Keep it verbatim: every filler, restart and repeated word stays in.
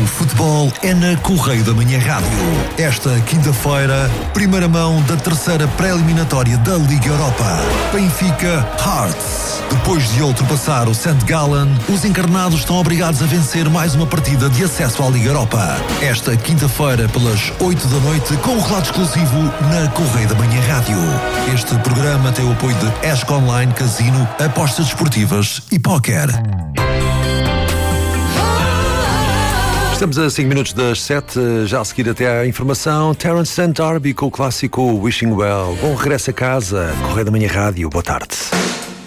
O futebol é na Correio da Manhã Rádio. Esta quinta-feira, primeira mão da terceira pré-eliminatória da Liga Europa. Benfica Hearts. Depois de ultrapassar o Saint Gallen, os encarnados estão obrigados a vencer mais uma partida de acesso à Liga Europa. Esta quinta-feira, pelas oito da noite, com um relato exclusivo na Correio da Manhã Rádio. Este programa tem o apoio de Esco Online, Casino, apostas desportivas e póquer. Estamos a cinco minutos das sete, já a seguir até à informação. Terence D'Arby com o clássico Wishing Well. Bom regresso a casa, Correio da Manhã Rádio, boa tarde.